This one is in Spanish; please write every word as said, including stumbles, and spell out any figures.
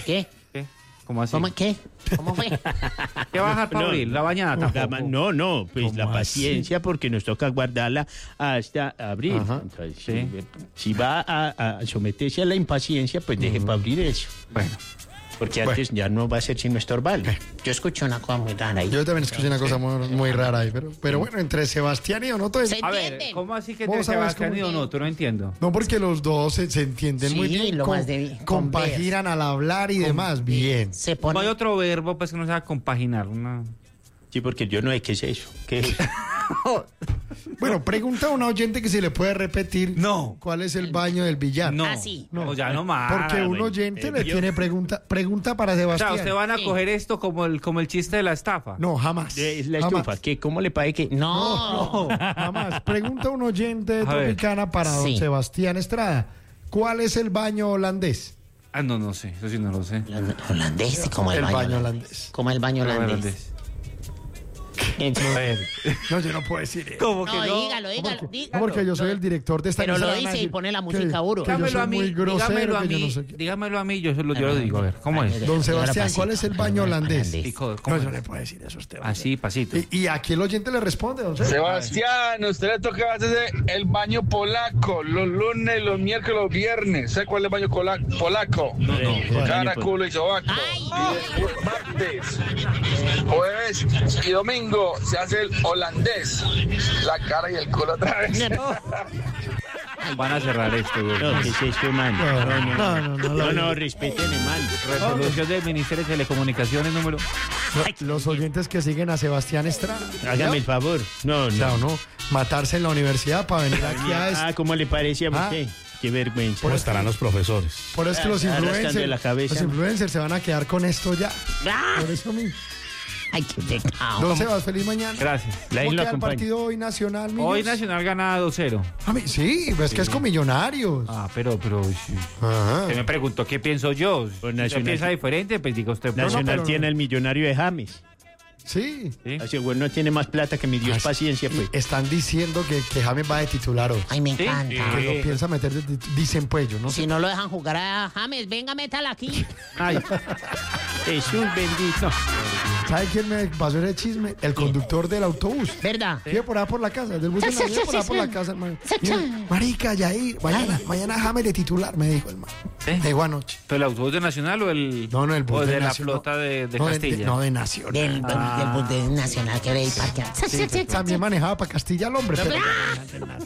¿Qué? ¿Qué? ¿Cómo así? ¿Cómo, ¿Qué? ¿Cómo fue? ¿Qué va a dejar para No. abrir? La bañada tampoco. No, no, pues la ¿Cómo paciencia porque nos toca guardarla hasta abril. Ajá. Entonces, Sí. si, si va a, a someterse a la impaciencia, pues deje para abrir eso. Bueno. Porque antes ya no va a ser sino estorbarle. Yo escuché una cosa muy rara ahí. Yo también escuché una cosa muy, muy rara ahí, pero, pero bueno, entre Sebastián y Donoto es... Sí. A ver, ¿Entienden? ¿cómo así que Vos te sabés Sebastián cómo- y Donoto? No entiendo. No, porque los dos se, se entienden muy Sí, bien. lo com- más de- compaginan al hablar y demás. Bien. Se No hay pone... otro verbo pues que no sea compaginar. Una... Sí, porque yo no sé qué es eso. ¿Qué es? Bueno, pregunta a una oyente que si le puede repetir No. cuál es el baño del billar. No. Ah, sí. No, ya no más. Porque un bueno, oyente eh, le yo- tiene pregunta pregunta para O sea, Sebastián. ustedes van a Sí. coger esto como el, como el chiste de la estafa. No, jamás. Es la Jamás. estufa. ¿Qué? ¿Cómo le parece que...? No. Jamás. Pregunta a un oyente de A ver. Tropicana para don Sí. Sebastián Estrada. ¿Cuál es el baño holandés? Ah, no, no sé. Eso sí no lo sé. Holandés, como el, El baño, baño holandés. holandés. Como el baño holandés. Holandés. A ver. No, yo no puedo decir eso. ¿Cómo No, que no? dígalo, dígalo, No, dígalo. porque yo soy el director de esta Pero lo emisora, van a dice y decir pone la que- música duro. que yo Dígamelo soy a mí, muy grosero, dígamelo a que yo mí, no sé qué. dígamelo a mí, yo se lo, yo lo digo, a ver, ¿cómo es? Don Sebastián, Dígalo ¿cuál es el baño holandés? Sí, ¿cómo- cómo No, yo es? no le puedo decir eso a usted. Así, pasito. Y, y aquí el oyente le responde, don Sebastián. Sebastián, usted le toca hacer el baño polaco, los lunes, los miércoles, los viernes. ¿Sabe cuál es el baño cola- polaco? No, no. Cara, culo y sobaco. Ay. Y después, martes, jueves y domingo se hace el holandés. La cara y el culo otra vez. Van a cerrar esto, güey. No, ¿qué es esto, man? No, no, no, no, No, no, no, respétenme, man. Resolución del Ministerio de Telecomunicaciones número... Los oyentes que siguen a Sebastián Estrada. Hágame el favor. No, O sea, no. ¿o no? Matarse en la universidad para venir aquí a esto. Ah, ¿cómo le parece a Ah. usted? Qué vergüenza. Por estarán los profesores? Por eso es que los Ah, arrastrando influencers, la cabeza. los influencers se van a quedar con esto ya. Ah. Por eso mismo. Ay, qué pecado. Don Sebas, feliz mañana. Gracias. La ¿Cómo isla queda el acompaña. partido hoy nacional, Millos? Hoy Nacional gana dos cero. A mí, sí, es que es con Millonarios. Ah, pero, pero... sí. Ajá. Usted me preguntó qué pienso yo. Si Pues usted Nacional- piensa diferente, pues diga usted... Nacional pero- tiene el millonario de James. Sí. ¿Sí? Así, güey, no tiene más plata que mi Dios Ah, sí. paciencia, pues. Están diciendo que, que James va de titular hoy. Ay, me Sí. encanta. Que Sí. lo piensa meter de tit- dicen pues yo, no sé. Si no lo dejan jugar a James, venga, métala aquí. Ay, Jesús bendito. ¿Sabe quién me pasó ese chisme? El conductor del autobús. ¿Verdad? Vive por allá por la casa, del bus de Navidad, por allá por la casa, hermano. Mira, Marica, Yair, mañana, mañana James de titular, me dijo el man. ¿Sí? Me dijo anoche. ¿Pero el autobús de Nacional o el...? No, no, el bus o de, de la Nacional. flota de, de no, Castilla? no, de Nacional. Del, del, del, del Nacional que ve y parquea. También manejaba para Castilla el hombre, pero